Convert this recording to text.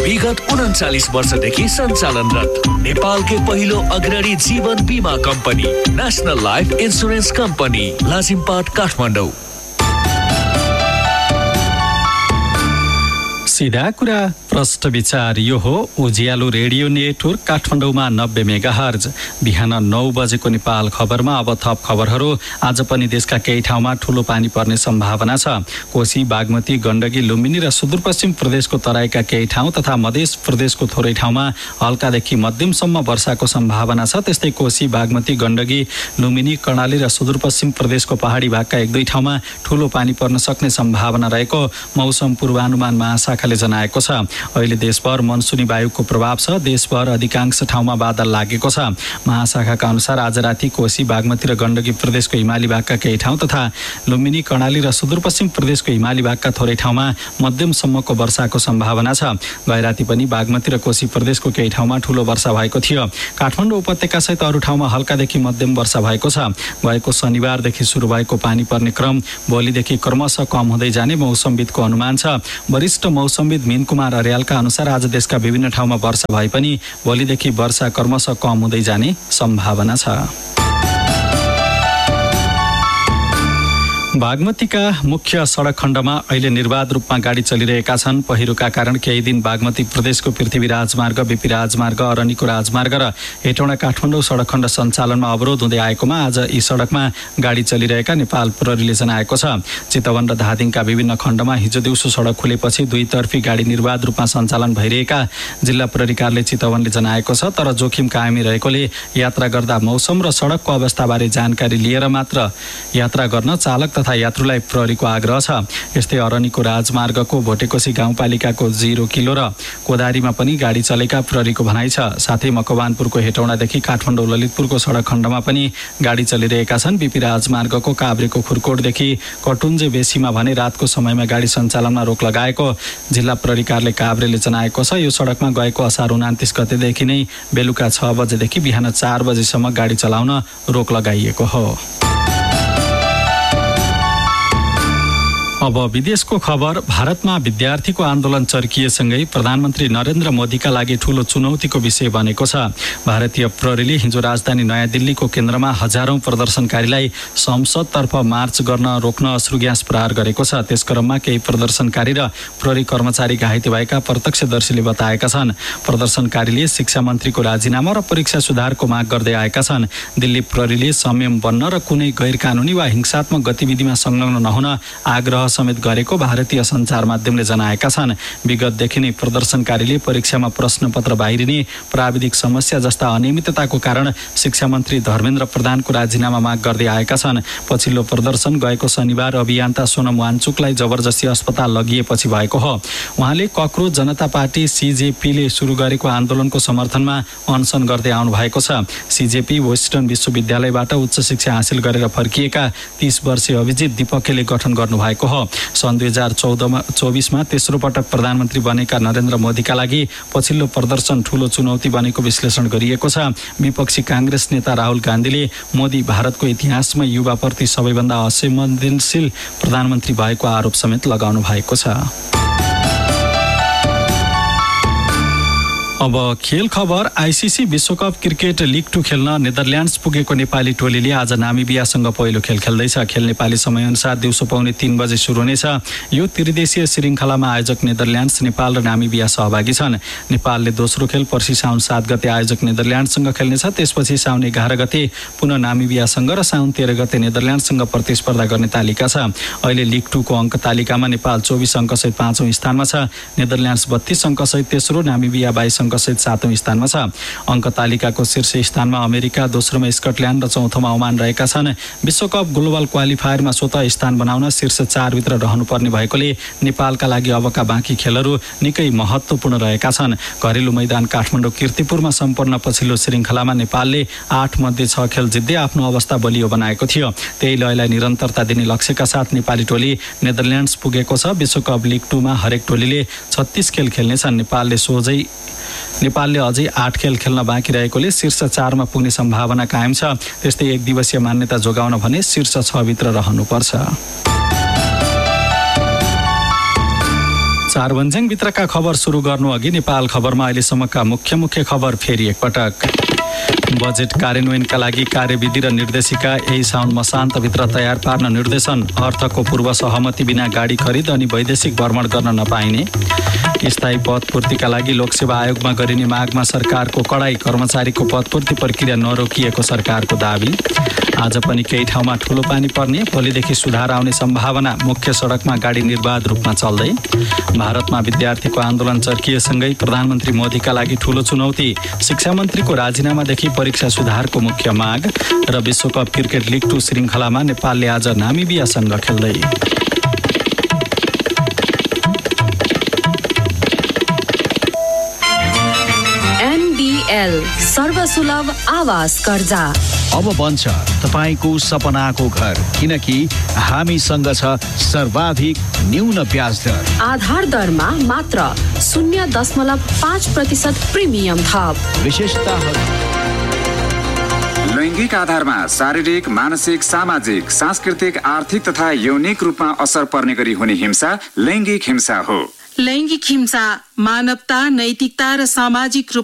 विगत 39 वर्षदेखि सञ्चालनरत नेपालकै पहिलो अग्रणी जीवन बीमा company national life insurance company Lazimpat Kathmandu. सीधा कुरा प्रष्ट विचार यो हो उज्यालो रेडियो नेटवर्क काठमाडौँमा 90 मेगाहर्ज। बिहान 9 बजेको नेपाल खबरमा अब थप खबरहरू। आज पनि देशका केही ठाउँमा ठूलो पानी पर्ने सम्भावना छ। कोशी, बागमती, गण्डकी, लुम्बिनी र सुदूरपश्चिम प्रदेशको तराईका केही ठाउँ तथा मध्य प्रदेशको थोरै ठाउँमा हल्कादेखि मध्यमसम्म वर्षाको सम्भावना छ। त्यस्तै कोशी, बागमती, गण्डकी, लुम्बिनी, कर्णाली र सुदूरपश्चिम प्रदेशको पहाडी भागका 1-2 ठाउँमा ठूलो पानी पर्न सक्ने सम्भावना रहेको मौसम पूर्वानुमान महाशाखाले जनाएको छ। अहिले देशभर मनसुनी वायुको प्रभाव छ। देशभर अधिकांश ठाउँमा बादल लागेको छ। महाशाखाका अनुसार आज राति कोशी, बागमती र गण्डकी प्रदेशको हिमाली भागका केही ठाउँ तथा लुम्बिनी, कर्णाली र सुदूरपश्चिम प्रदेशको हिमाली भागका थोरै ठाउँमा मध्यमसम्मको वर्षाको सम्भावना छ। गैराती पनि बागमती र कोशी प्रदेशको केही ठाउँमा ठूलो वर्षा भएको थियो। काठमाडौँ उपत्यका सहित अरू ठाउँमा हल्कादेखि मध्यम वर्षा भएको छ। गएको शनिबारदेखि सुरु भएको पानी पर्ने क्रम भोलिदेखि क्रमशः कम हुँदै जाने मौसमविदको अनुमान छ। वरिष्ठ मौसमविद मीन कुमार अर्यालका अनुसार आज देशका विभिन्न ठाउँमा वर्षा भए पनि भोलिदेखि वर्षा क्रमशः कम हुँदै जाने सम्भावना छ। बागमतीका मुख्य सडक खण्डमा अहिले निर्बाध रूपमा गाडी चलिरहेका छन्। पहिरोका कारण केही दिन बागमती प्रदेशको पृथ्वी राजमार्ग, बिपी राजमार्ग, अरनिको राजमार्ग र हेटौँडा काठमाडौँ सडक खण्ड सञ्चालनमा अवरोध हुँदै आएकोमा आज यी सडकमा गाडी चलिरहेका नेपाल प्रहरीले जनाएको छ। चितवन र धादिङका विभिन्न खण्डमा हिजो दिउँसो सडक खुलेपछि दुईतर्फी गाडी निर्बाध रूपमा सञ्चालन भइरहेका जिल्ला प्रहरी कार्यालय चितवनले जनाएको छ। तर जोखिम कायमी रहेकोले यात्रा गर्दा मौसम र सडकको अवस्थाबारे जानकारी लिएर मात्र यात्रा गर्न चालक तथा यात्रुलाई प्रहरीको आग्रह छ। यस्तै अरनिको राजमार्गको भोटेकोशी गाउँपालिकाको 0 किलो र कोदारीमा पनि गाडी चलेका प्रहरीको भनाइ छ। साथै मकवानपुरको हेटौँडादेखि काठमाडौँ ललितपुरको सडक खण्डमा पनि गाडी चलिरहेका छन्। बिपी राजमार्गको काभ्रेको खुरकोटदेखि कटुन्जे बेसीमा भने रातको समयमा गाडी सञ्चालनमा रोक लगाएको जिल्ला प्रहरी कार्यालय काभ्रेले जनाएको छ। यो सडकमा गएको असार 29 गतेदेखि नै बेलुका 6 बजेदेखि बिहान 4 बजेसम्म गाडी चलाउन रोक लगाइएको हो। अब विदेशको खबर। भारतमा विद्यार्थीको आन्दोलन चर्किएसँगै प्रधानमन्त्री नरेन्द्र मोदीका लागि ठूलो चुनौतीको विषय बनेको छ। भारतीय प्रहरीले हिजो राजधानी नयाँ दिल्लीको केन्द्रमा हजारौं प्रदर्शनकारीलाई संसदतर्फ मार्च गर्न रोक्न अश्रु ग्यास प्रहार गरेको छ। त्यस क्रममा केही प्रदर्शनकारी र प्रहरी कर्मचारी घाइते भएका प्रत्यक्षदर्शीले बताएका छन्। प्रदर्शनकारीले शिक्षा मन्त्रीको राजीनामा र परीक्षा सुधारको माग गर्दै आएका छन्। दिल्ली प्रहरीले संयम बन्न र कुनै गैर कानूनी वा हिंसात्मक गतिविधिमा संलग्न नहुन आग्रह समेत गरेको भारतीय सञ्चार माध्यमले जनाएका छन्। विगतदेखि नै प्रदर्शनकारीले परीक्षामा प्रश्नपत्र बाहिरिने, प्राविधिक समस्या जस्ता अनियमितताको कारण शिक्षा मन्त्री धर्मेन्द्र प्रधानको राजीनामा माग गर्दै आएका छन्। पछिल्लो प्रदर्शन गएको शनिबार अभियन्ता सोनम वाङचुकलाई जबरजस्ती अस्पताल लगिएपछि भएको हो। उहाँले कक्रोच जनता पार्टी सीजेपीले सुरु गरेको आन्दोलनको समर्थनमा अनसन गर्दै आउनु भएको छ। सीजेपी वेस्टर्न विश्वविद्यालयबाट उच्च शिक्षा हासिल गरेर फर्किएका 30 वर्षीय अभिजित दीपकले गठन गर्नुभएको हो। सन् 2024मा तेस्रो पटक प्रधानमन्त्री बनेका नरेन्द्र मोदीका लागि पछिल्लो प्रदर्शन ठूलो चुनौती बनेको विश्लेषण गरिएको छ। विपक्षी कांग्रेस नेता राहुल गान्धीले मोदी भारतको इतिहासमा युवाप्रति सबैभन्दा असंवेदनशील प्रधानमन्त्री भएको आरोप समेत लगाउनु भएको छ। अब खेल खबर। आईसीसी विश्वकप क्रिकेट लिग 2 खेल्न नेदरल्यान्ड्स पुगेको नेपाली टोलीले आज नामिबियासँग पहिलो खेल खेल्दैछ। खेल नेपाली समयअनुसार दिउँसो 2:45 बजे सुरु हुनेछ। यो त्रिदेशीय श्रृङ्खलामा आयोजक नेदरल्यान्ड्स, नेपाल र नामिबिया सहभागी छन्। नेपालले दोस्रो खेल पर्सि साउन 7 गते आयोजक नेदरल्यान्ड्ससँग खेल्नेछ। त्यसपछि साउन 11 गते पुनः नामिबियासँग र साउन 13 गते नेदरल्यान्ड्ससँग प्रतिस्पर्धा गर्ने तालिका छ। अहिले लिग 2 को अङ्क तालिकामा नेपाल 24 अङ्कसहित 5औं स्थानमा छ। नेदरल्यान्ड्स 32 अङ्कसहित तेस्रो, नामिबिया 22 अङ्कसहित 7औं स्थानमा छ। अङ्क तालिकाको शीर्ष स्थानमा अमेरिका, दोस्रोमा स्कटल्यान्ड र चौथोमा ओमान रहेका छन्। विश्वकप ग्लोबल क्वालिफायरमा स्वतः स्थान बनाउन शीर्ष 4 भित्र रहनुपर्ने भएकोले नेपालका लागि अबका बाँकी खेलहरू निकै महत्त्वपूर्ण रहेका छन्। घरेलु मैदान काठमाडौँ कीर्तिपुरमा सम्पन्न पछिल्लो श्रृङ्खलामा नेपालले 8 मध्ये 6 खेल जित्दै आफ्नो अवस्था बलियो बनाएको थियो। त्यही लयलाई निरन्तरता दिने लक्ष्यका साथ नेपाली टोली नेदरल्यान्ड्स पुगेको छ। विश्वकप लिग 2 मा हरेक टोलीले 36 खेल खेल्नेछन्। नेपालले अझै 8 खेल खेल्न बाँकी रहेकोले शीर्ष 4 मा पुग्ने सम्भावना कायम छ। त्यस्तै एक दिवसीय मान्यता जोगाउन भने शीर्ष 6 भित्र रहनुपर्छ। चारभन्ज्याङ भित्रका खबर सुरु गर्नु अघि नेपाल खबरमा अहिलेसम्मका मुख्य खबर फेरि एकपटक। बजेट कार्यान्वयनका लागि कार्यविधि र निर्देशिका यही साउन मसान्तभित्र तयार पार्न निर्देशन। अर्थको पूर्व सहमति बिना गाडी खरिद अनि वैदेशिक भ्रमण गर्न नपाइने। स्थायी पद पूर्तिका लागि लोकसेवा आयोगमा गरिने मागमा सरकारको कडाई। कर्मचारीको पद पूर्ति प्रक्रिया नरोकिएको सरकारको दावी। आज पनि केही ठाउँमा ठूलो पानी पर्ने, भोलिदेखि सुधार आउने सम्भावना। मुख्य सडकमा गाडी निर्बाध रूपमा चल्दै। भारतमा विद्यार्थीको आन्दोलन चर्किएसँगै प्रधानमन्त्री मोदीका लागि ठूलो चुनौती। शिक्षा मन्त्रीको राजीनामादेखि परीक्षा सुधारको मुख्य माग। र विश्वकप क्रिकेट लिग 2 श्रृङ्खलामा नेपालले आज नामिबियासँग खेल्दै। सर्वसुलभ आवास कर्जा अब बन्छ तपाईको सपनाको घर, किनकि हामीसँग छ सर्वाधिक न्यून ब्याज दर। आधार दरमा मात्र 0.5% प्रिमियम थप। विशेषताहरू लैङ्गिक आधारमा शारीरिक, मानसिक, सामाजिक, सांस्कृतिक, आर्थिक तथा यौनिक रूपमा असर पर्ने गरी हुने हिंसा लैङ्गिक हिंसा हो। लैङ्गिक हिंसा मानवता, नैतिकता र सामाजिक